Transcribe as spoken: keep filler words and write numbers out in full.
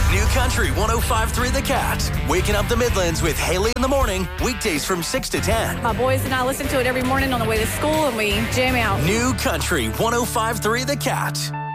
New Country one oh five point three The Cat. Waking up the Midlands with Haley in the morning. Weekdays from six to ten. My boys and I listen to it every morning on the way to school, and we jam out. New Country one oh five point three The Cat.